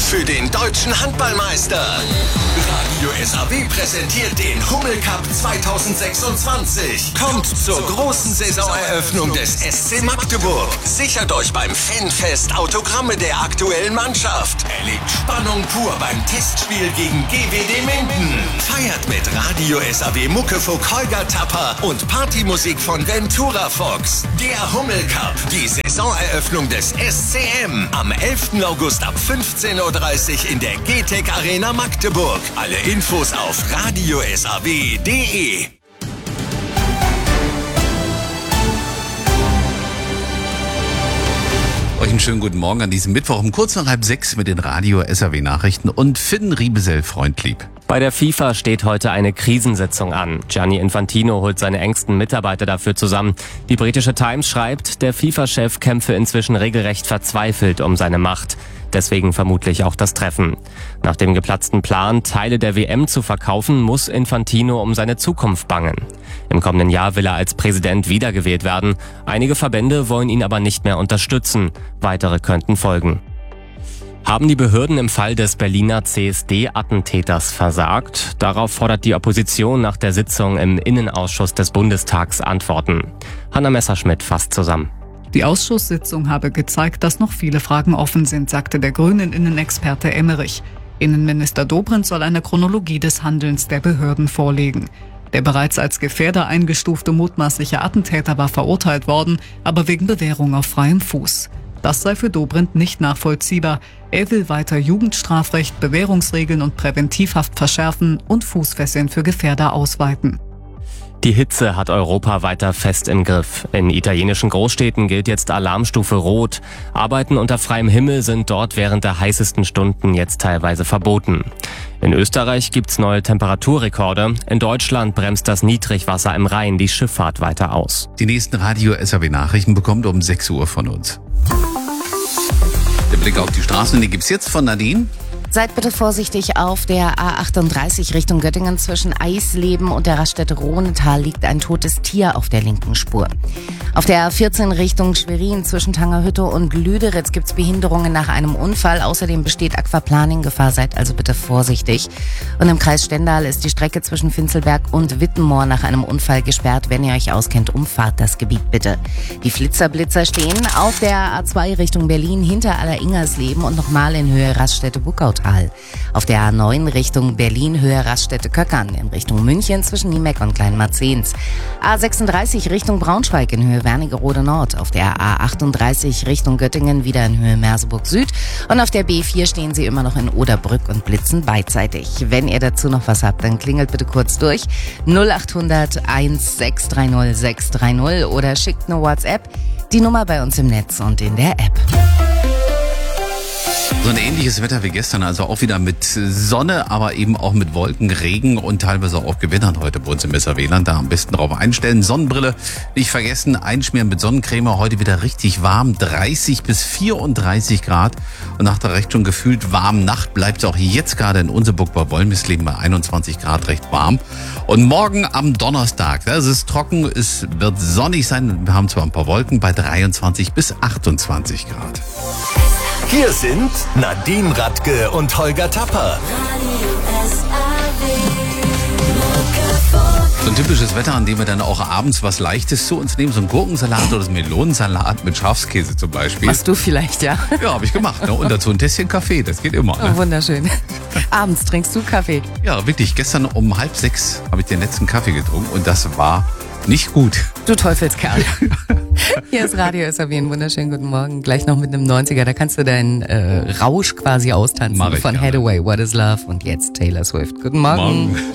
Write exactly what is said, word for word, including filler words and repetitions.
für den deutschen Handballmeister. Radio S A W präsentiert den Hummel Cup zweitausendsechsundzwanzig. Kommt zur großen Saisoneröffnung des S C Magdeburg. Sichert euch beim Fanfest Autogramme der aktuellen Mannschaft. Erlebt Spannung pur beim Testspiel gegen G W D Minden. Feiert mit Radio S A W Muckefuck Holger Tapper und Partymusik von Ventura Fox. Der Hummel Cup, die Saisoneröffnung des S C M. Am elften August ab fünfzehn Uhr dreißig in der G T E C Arena Magdeburg. Alle Infos auf radio s a w punkt d e. Euch einen schönen guten Morgen an diesem Mittwoch um kurz nach halb sechs mit den Radio S A W Nachrichten und Finn Riebesell freundlieb. Bei der FIFA steht heute eine Krisensitzung an. Gianni Infantino holt seine engsten Mitarbeiter dafür zusammen. Die britische Times schreibt, der FIFA-Chef kämpfe inzwischen regelrecht verzweifelt um seine Macht. Deswegen vermutlich auch das Treffen. Nach dem geplatzten Plan, Teile der W M zu verkaufen, muss Infantino um seine Zukunft bangen. Im kommenden Jahr will er als Präsident wiedergewählt werden. Einige Verbände wollen ihn aber nicht mehr unterstützen. Weitere könnten folgen. Haben die Behörden im Fall des Berliner C S D-Attentäters versagt? Darauf fordert die Opposition nach der Sitzung im Innenausschuss des Bundestags Antworten. Hanna Messerschmidt fasst zusammen. Die Ausschusssitzung habe gezeigt, dass noch viele Fragen offen sind, sagte der grünen Innenexperte Emmerich. Innenminister Dobrindt soll eine Chronologie des Handelns der Behörden vorlegen. Der bereits als Gefährder eingestufte mutmaßliche Attentäter war verurteilt worden, aber wegen Bewährung auf freiem Fuß. Das sei für Dobrindt nicht nachvollziehbar. Er will weiter Jugendstrafrecht, Bewährungsregeln und Präventivhaft verschärfen und Fußfesseln für Gefährder ausweiten. Die Hitze hat Europa weiter fest im Griff. In italienischen Großstädten gilt jetzt Alarmstufe Rot. Arbeiten unter freiem Himmel sind dort während der heißesten Stunden jetzt teilweise verboten. In Österreich gibt's neue Temperaturrekorde. In Deutschland bremst das Niedrigwasser im Rhein die Schifffahrt weiter aus. Die nächsten Radio S A W Nachrichten bekommt um sechs Uhr von uns. Der Blick auf die Straßen, den gibt's jetzt von Nadine. Seid bitte vorsichtig auf der A achtunddreißig Richtung Göttingen. Zwischen Eisleben und der Raststätte Rohnental liegt ein totes Tier auf der linken Spur. Auf der A vierzehn Richtung Schwerin zwischen Tangerhütte und Lüderitz gibt's Behinderungen nach einem Unfall. Außerdem besteht Aquaplaning-Gefahr, seid also bitte vorsichtig. Und im Kreis Stendal ist die Strecke zwischen Finzelberg und Wittenmoor nach einem Unfall gesperrt. Wenn ihr euch auskennt, umfahrt das Gebiet bitte. Die Flitzerblitzer stehen auf der A zwei Richtung Berlin hinter Alleringersleben und nochmal in Höhe Raststätte Buckautal. Auf der A neun Richtung Berlin Höhe Raststätte Köckern, in Richtung München zwischen Niemeck und Kleinmarzens. A sechsunddreißig Richtung Braunschweig in Höhe Wernigerode Nord. Auf der A achtunddreißig Richtung Göttingen wieder in Höhe Merseburg Süd. Und auf der B vier stehen sie immer noch in Oderbrück und blitzen beidseitig. Wenn ihr dazu noch was habt, dann klingelt bitte kurz durch null achthundert eins sechs drei null sechs drei null oder schickt eine WhatsApp. Die Nummer bei uns im Netz und in der App. So ein ähnliches Wetter wie gestern, also auch wieder mit Sonne, aber eben auch mit Wolken, Regen und teilweise auch Gewittern heute bei uns im S A W-Land. Da am besten drauf einstellen. Sonnenbrille nicht vergessen, einschmieren mit Sonnencreme. Heute wieder richtig warm, dreißig bis vierunddreißig Grad. Und nach der recht schon gefühlt warmen Nacht bleibt es auch jetzt gerade in Unseburg bei Wolmirsleben bei einundzwanzig Grad recht warm. Und morgen am Donnerstag, das ist trocken, es wird sonnig sein. Wir haben zwar ein paar Wolken bei dreiundzwanzig bis achtundzwanzig Grad. Hier sind Nadine Radke und Holger Tapper. So ein typisches Wetter, an dem wir dann auch abends was Leichtes zu uns nehmen. So ein Gurkensalat oder so ein Melonensalat mit Schafskäse zum Beispiel. Machst du vielleicht, ja? Ja, habe ich gemacht. Ne? Und dazu ein Tässchen Kaffee, das geht immer. Ne? Oh, wunderschön. Abends trinkst du Kaffee? Ja, wirklich. Gestern um halb sechs habe ich den letzten Kaffee getrunken und das war nicht gut. Du Teufelskerl. Hier ist Radio S A W, einen wunderschönen guten Morgen. Gleich noch mit einem neunziger, da kannst du deinen äh, Rausch quasi austanzen. Mach ich von gerne. Hathaway, What is Love und jetzt Taylor Swift. Guten Morgen. Morgen.